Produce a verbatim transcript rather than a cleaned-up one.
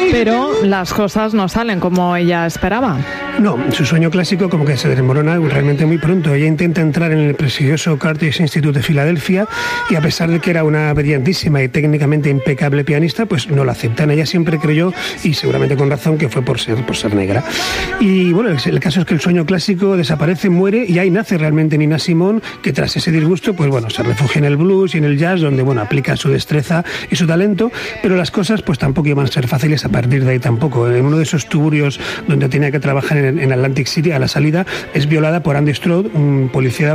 pero las cosas no salen como ella esperaba. No, su sueño clásico como que se desmorona realmente muy pronto. Ella intenta entrar en el prestigioso Curtis Institute de Filadelfia y a pesar de que era una brillantísima y técnicamente impecable pianista, pues no la aceptan. Ella siempre creyó, y seguramente con razón, que fue por ser, por ser negra. Y bueno, el, el caso es que el sueño clásico desaparece, muere, y ahí nace realmente Nina Simone, que tras ese disgusto, pues bueno, se refugia en el blues y en el jazz, donde bueno, aplica su destreza y su talento, pero las cosas pues tampoco iban a ser fáciles a partir de ahí tampoco. En uno de esos tuburios donde tenía que trabajar en, en Atlantic City, a la salida, es violada por Andy Strode, un policía